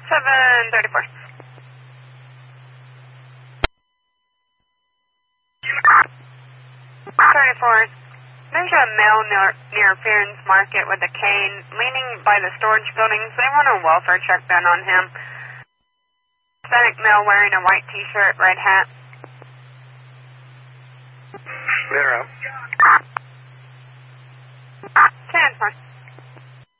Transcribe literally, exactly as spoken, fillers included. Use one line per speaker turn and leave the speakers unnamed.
seven thirty-four. thirty-four. There's a male near, near Fearns Market with a cane leaning by the storage buildings. They want a welfare check done on him. Hispanic male wearing a white t-shirt, red hat.
Clear up.